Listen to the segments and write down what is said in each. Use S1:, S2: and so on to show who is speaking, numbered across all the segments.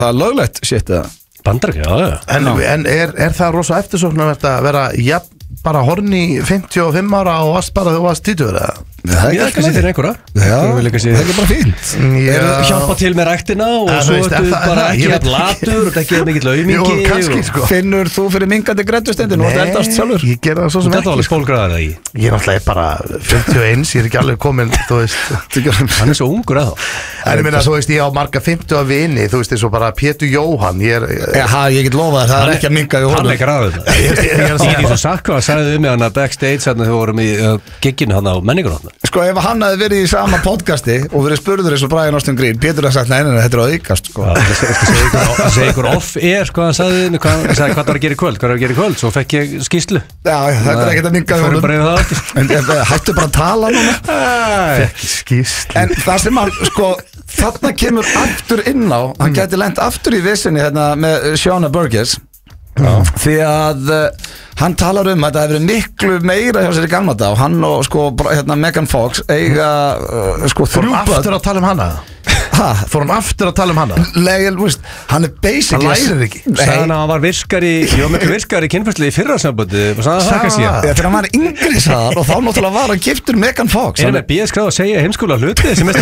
S1: Það löglegt shit eða
S2: Bandaríkja, já
S3: En er það rosa eftirsóknarvert að vera bara horni 55 ára og varst bara þú varst 20 eða?
S2: Ég er kannski fyrir einhverja
S1: það er bara fínt
S2: Hjálpa til með ræktina og svo ertu bara ekki að latur og ekki að mikill aumingi
S3: sko.
S1: Finnur þú fyrir mingandi grættustendin og þetta eldast sjálfur?
S3: Ég ger það svo sem
S2: ekki Þetta var alveg spólgraðar það í
S3: Ég er náttúrulega bara 51, ég er ekki alveg komin þú veist
S2: Hann svo ungur eða
S3: En ég meina, þú veist, ég á marga 50 að vini þú veist, eins og bara Pétur Jóhann Ég
S1: get lofað það er ekki að minga
S2: Hann er gráður Íris og Sakva sagði mig hann að backstage þegar við vorum í gigginu hann á menningunum
S1: Sko ef hann hefði verið í sama podcasti og verið spurður eins og Brian Austin Green Pétur hafði sagt, nei, þetta er að aukast sko.
S2: Það segi ykkur off-air sko, hann sagði hvað var að gera í kvöld svo fekk ég skýrslu
S1: Já, þetta er ekkert að minga Hættu bara að tala núna
S3: Fekk skýrslu
S1: En það sem hann, sko þarna kemur aftur inn á hann gæti lent aftur í vissinni með Shona Burgess því að hann talar að það hefur verið miklu meira hjá sér í gamla dag og hann og sko Megan Fox eiga sko
S3: Fór hann aftur að tala um hana? Fór hann aftur að tala um hana?
S1: Hann er basically
S3: Það lærir ekki
S2: Sæðan að hann var virkari kynferðsli í fyrra sambandi
S1: Þegar hann var yngri og þá náttúrulega var hann giftur Megan Fox
S2: Er hann að bíða skráð að segja heimskúla hluti sem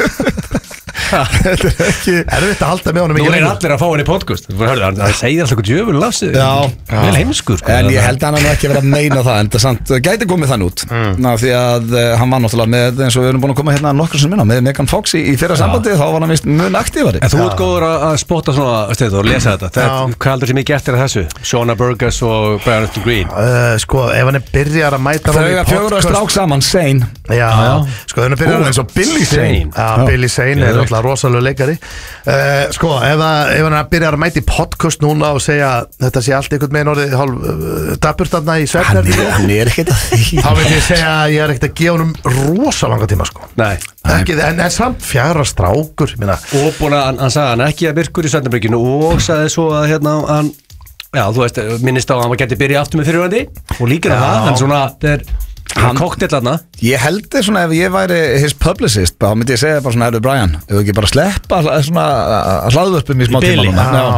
S1: Þetta er ekki
S3: Erfitt að halda með honum
S2: Nú er allir að fá hann í podcast Það segir alltaf eitthvað djöfun lafsið Vel heimskur
S1: En ég held að hann ekki verið að meina það En það samt gæti komið þann út Því að hann var náttúrulega með eins og við erum búin að koma hérna nokkur sem minna með Megan Fox í fyrra sambandi Þá var hann vist mun aktífari
S2: En þú ert góður að spotta svona og lesa þetta Hvað heldur sem mikið eftir að þessu? Shona Burgess og Brian Austin Green
S3: Sko, ef hann byrjar að mæta
S1: Þau er fjögur að strák saman, Zane
S3: Sko, ef hann eins og Billy Zane Billy Zane er alltaf rosalega leikari Sko, ef hann byrjar að mæta í podcast núna og segja þetta sé allt einhvern meginn orðið hálf dabburstanna í svefnherbergi
S1: Hann er ekkert að því
S3: Þá vil ég segja að ég er ekkert að gefa honum rosa langa tíma sko En samt fjara strákur
S2: Og búin að hann sagði hann ekki að virkur í svefnherberginu og sagði svo að hann já, þú veist, minnist á að hann geti byrjað aftur með fyrirvændi og líkir það, en svona hann koktill aðna
S1: Ég held þér svona ef ég væri his publicist þá myndi ég segja bara svona Brian ef við ekki bara sleppa svona hlaðvörpum í smá tíma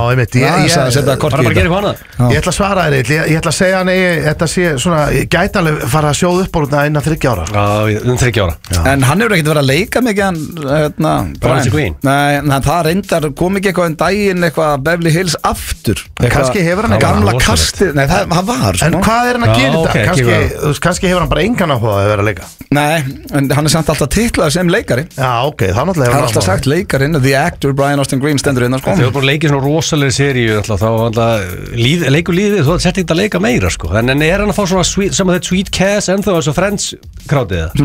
S3: Ég ætla að svara þér ég ætla að segja hann þetta sé svona gæti alveg fara að sjóða upp á innan 30 ára
S2: Já, 30 ára
S1: En hann hefur ekkert verið að leika mikið Brian Nei, það reyndar kom ekki eitthvað daginn eitthvað Beverly Hills aftur
S3: Kannski hefur hann
S1: gamla kastið Nei, það var
S3: En hvað er hann að gera þetta? Kannski hefur hann bara engan áhuga að vera að leika
S1: Nei, en hann er samt alltaf titlað sem leikari
S3: Já, ok, það náttúrulega
S1: hann er alltaf sagt leikarinn, the actor Brian Austin Green stendur inn sko.
S2: Þegar þú bara leikir svona rosalegri seríu þá leikur lífið, þú ætti ekki að leika meira sko. En er hann að fá svona sweet Cass ennþá eins og Friends krátið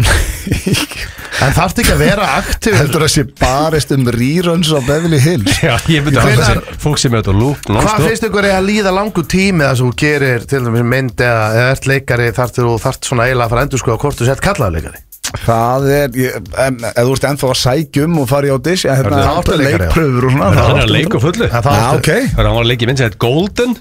S3: En þarf ekki að vera aktiv
S1: Heldur það sé barist reruns á Beverly Hills
S2: Já, ég myndi að það sé fólk sem auðvitað lúk
S3: Hvað finnst ykkur að líða langu tími að þú gerir til dæmis mynd eða ert leikari þar til þú þarft svona eiginlega að fara að endurskoða hvort þú sett kallaður leikari
S1: Það ef þú ert ennþá að sækjum og fara í audition leikpröfur og svona
S2: Hann er að leika fullu
S1: Hann
S2: var að leika í mynd sem heit Golden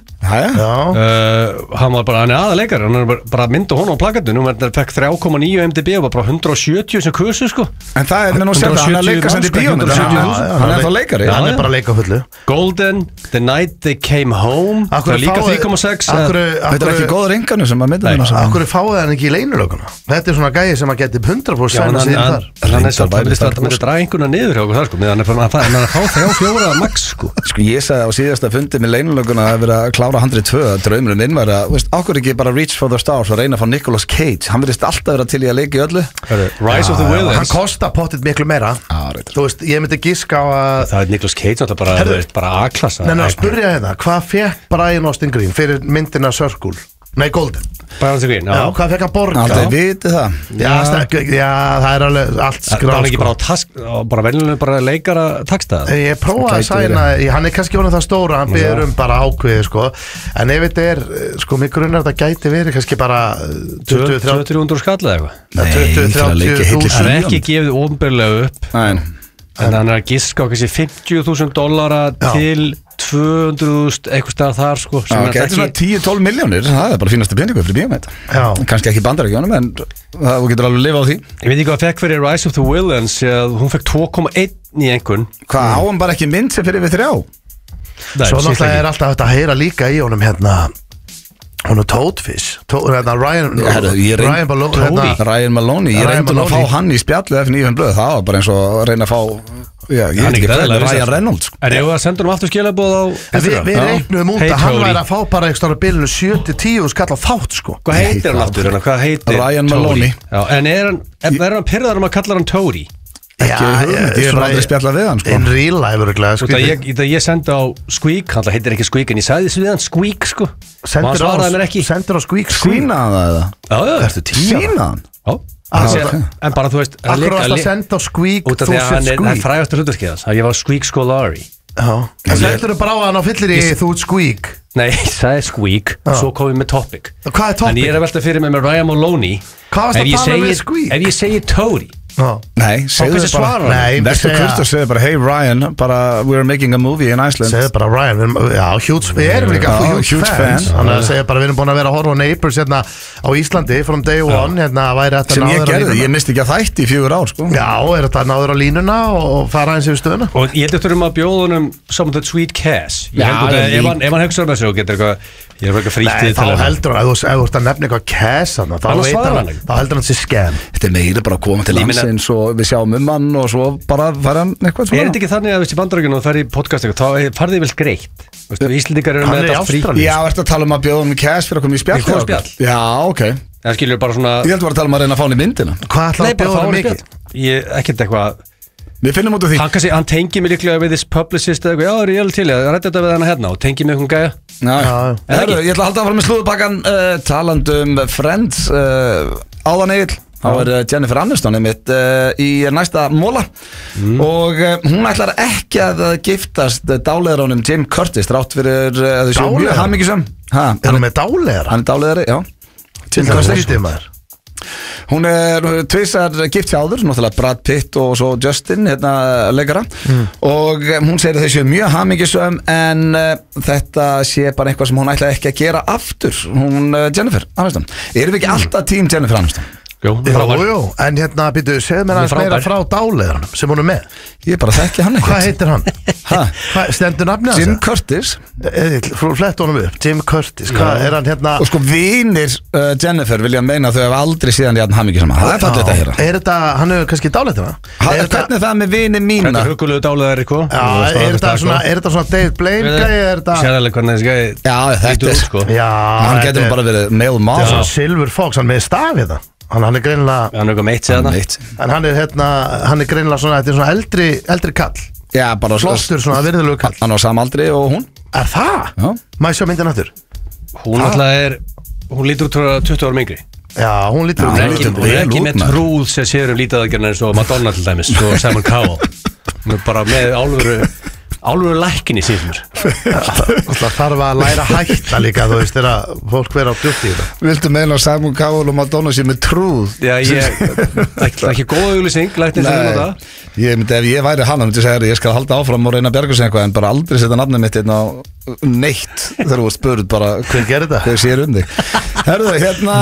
S2: Hann var bara aðaleikari hann er bara að mynda honum á plakatinu hann fekk 3,9 MDB og bara 170 sem kursu sko
S1: En það er með nú sér hann er að leika sem í bíómynd hann er ennþá leikari
S3: Hann er bara að leika fullu
S2: Golden, The Night They Came Home það er líka 3,6
S1: Þetta er ekki góður enganu sem að mynda
S3: Akkur fáið hann ekki í leynulöguna Þetta er svona gæði sem að geti 100% sæna sig þar
S2: Hann er svolítið að myndi draga einhverna niður hjá okkur þar sko Hann er að fá 3-4 max sko
S1: Sko ég sagði á síðasta fundi með leynulöguna að vera að klára 102 draumurinn inn var að ákveður ekki bara reach for the stars og reyna að fá Nicolas Cage hann verðist alltaf vera til í að leika í öllu
S2: Rise of the Villains
S3: Hann kostar pottitt miklu meira Þú veist, ég myndi giska á að
S2: Það er Nicolas Cage náttúrulega bara A-klassa
S3: Nei, spurja hérna, hvað fekk Brian Austin Green fyrir myndina Circle? Nei, Golden
S2: Brian Austin Green,
S3: já hvað fekk hann borga?
S1: Aldrei viti það
S3: Já, það er alveg allt skráð
S2: Það er ekki bara á task, bara venjulega bara leikara taksta
S3: Ég prófaði að sæna, hann er kannski honum það stóra hann byrður bara ákveði sko En ef þetta er, sko, mig grunnar þetta gæti verið kannski bara
S2: 20-300 skall eða
S3: eitthvað 20-30
S2: Það er ekki gefið ofnbyrlega upp
S1: Nei
S2: En hann er að giska kannski $50,000 til 200.000 eitthvað stað þar sko
S1: Það getur svona 10-12 miljónir það er bara fínasta peningu fyrir bíómynd kannski ekki Bandaríkjunum en þú getur alveg að lifa á því
S2: Ég veit ekki hvað fekk fyrir Rise of the Villains hún fekk 2,1 í einhvern
S1: Hvað á hann bara ekki mynd sem fyrir við 3?
S3: Svo náttúrulega alltaf þetta að heyra líka í honum hún Toadfish Ryan Maloney ég reyndi að fá hann í spjallu F9 blöð, það var bara eins og að reyna að fá ég veit ekki hvað, Ryan Reynolds
S2: Er ég að senda hann aftur skilaboð á
S3: Við reiknum út að hann væri að fá bara eitthvað bilinu 7-10 skall á þátt sko.
S2: Hvað heitir hann aftur? Hvað heitir
S1: Ryan Maloney
S2: En er hann pyrraður að kalla hann Tory?
S1: Ég er aldrei spjallað við hann sko.
S3: In real life
S2: ég sendi á Squeak, hann heitir ekki Squeak en ég sagði þessu við hann Squeak sko.
S3: Sendur á Squeak
S1: Svínaðan það eða?
S3: Ertu 10?
S1: Svínaðan?
S2: En bara þú veist
S3: Akkur ást að senda á Squeak
S2: út af því að hann er frægastur hlutverkið að ég var Squeak Scolari
S3: Sendur þú bara á hann á fyllir í þú út Squeak?
S2: Nei, ég sagði Squeak svo kom ég með Topic
S3: Hvað er Topic?
S2: En ég er að velta fyrir mig með Ryan Maloney
S3: Hvað varst að tala með Squeak?
S2: Ef ég segi Tory
S1: Nei, segðu þið bara Vestur Kristus segðu bara Hey Ryan, we're making a movie in Iceland
S3: Segðu bara Ryan, við erum líka huge fans Þannig að segja bara við erum búin að vera að horfa á Neighbors á Íslandi from day one
S1: Sem ég gerði, ég misti ekki að þætti í 4 ár sko.
S3: Já, er þetta náður á línuna og fara eins yfir stöðuna
S2: Og ég held eftir að bjóða honum some of the sweet cash Ef hann hugsaður með sig og getur eitthvað Ég er eitthvað frítið
S3: til þá heldur hann, ef þú ert að nefna eitthvað cash þá heldur hann sér scam
S1: Þetta er meira bara að koma til landsins og við sjáum hann og svo bara fara hann eitthvað svona.
S2: Er þetta ekki þannig að við séum bandarækjum og það er í podcast eitthvað, þá farið þið vel greitt Íslendingar eru með þetta frí
S1: Já, ertu að tala um að bjóða um cash fyrir að koma í spjall? Já, ok
S2: Það skilur bara svona
S1: Ég held að tala um að reyna að fá hann í myndina
S3: Hvað ætlaði að bjóða mikið?
S2: Ekkert eitthvað
S1: Við finnum út af því
S2: Hann tengið mig líklega við this publicist eða eitthvað Já, er ég alveg til ég að rætta þetta við hann og tengið mig gæja
S1: Ég ætla að halda að fara með slúðupakkan talandum Friends áðan Egill þá er Jennifer Aniston einmitt í næsta móla og hún ætlar ekki að giftast dáleiðaranum Jim Curtis þrátt fyrir þau séu mjög hamingjusöm
S3: Er hún með dáleiðara?
S1: Hann er dáleiðari, já
S3: Jim Curtis
S1: Hún er tvisar gift hjá áður, náttúrulega Brad Pitt og svo Justin, leikara og hún segir að þau séu mjög hamingjusöm en þetta sé bara eitthvað sem hún ætlaði ekki að gera aftur hún Jennifer Aniston Erum við ekki alltaf tím Jennifer Aniston?
S3: Jú, en býtu, segðu mér aðeins meira frá dáleiðaranum sem hún er með
S1: Ég bara þekki hann ekki
S3: Hvað heitir hann? Stendur nafnið hans?
S1: Jim Curtis
S3: Flett honum upp, Jim Curtis Hvað er hann
S1: Og sko vinir Jennifer vilja meina að þau hafa aldrei síðan í hamingi saman Það er fallið þetta að heyra
S3: Er þetta, hann hefur kannski dáleiðina?
S1: Hvernig er það með vini mína?
S2: Þetta er hugulegu dáleiðari
S3: Er þetta svona Dave Blaine gæði?
S2: Sérlega hvernig þessi gæði
S1: Já, þetta Hann getur bara verið male mom
S3: Silver Fox, hann með stafið það Hann er greinilega
S2: Hann er eitthvað meitt séðan
S3: En hann er greinilega svona Þetta er svona eldri kall
S1: Já, bara
S3: flottur svona virðulegu kall
S1: Hann á samaldri og hún
S3: Er það?
S1: Já
S3: Má ég sjá myndin aftur?
S2: Hún alltaf Hún lítur út 20 ára yngri
S3: Já, hún lítur
S2: Hún er ekki með trúð sem sér lítaðagjörna eins og Madonna til dæmis og Simon Cowell Hún er bara með álveru lækni síðan
S3: Það þarf að læra hætta líka þú veist þegar fólk vera á djúpt í þetta
S1: Viltu meina að Simon Cowell og Madonna sé með trúð?
S2: Já, ekki góð auglýsing lækni sem við það
S1: Ég myndi ef ég væri hann myndi segja ég skal halda áfram og reyna að bjarga sig eitthvað en bara aldrei setja nafnið mitt á neitt þegar þú spurð bara
S3: hver gerir þetta?
S1: Hver sér þig Herðu,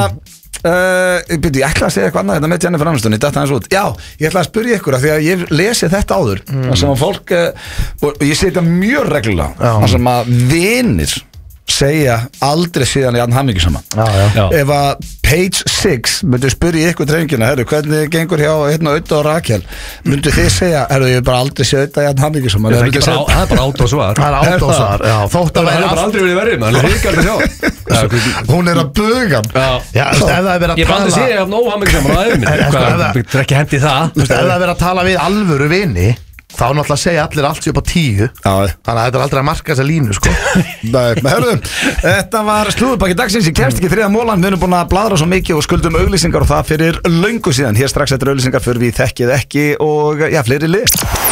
S1: ég ætla að segja eitthvað annað með Jennifer Aniston, ég datta hans út Já, ég ætla að spyrja ykkur að því að ég lesi þetta áður þar sem að fólk og ég segi þetta mjög reglulega þar sem að vinir segja aldrei síðan í hamingi saman Ef að Page 6 myndu spyrja ykkur drengina hvernig gengur hjá Auða og Rakel myndu þið segja, ég bara aldrei séð þetta í hamingi saman
S2: Það er bara átt og svar
S3: Það er átt og svar, já Þótt að
S2: það er bara aldrei verið verið það er hrikalegt að sjá
S1: Hún er að buga
S3: Ég
S2: bara aldrei sé af nóg hamingi saman á æfum Það er ekki hendi það
S3: Ef það er verið að tala við alvöru vini þá náttúrulega segja allir allt sér upp á 10 þannig að þetta er aldrei að marka þessa línu sko.
S1: Þetta var slúðupakki dagsins ég kemst ekki þriða mólan, við erum búin að bladra svo mikið og skuldum auglýsingar og það fyrir löngu síðan hér strax eftir auglýsingar fyrir við þekkið ekki og fleiri lið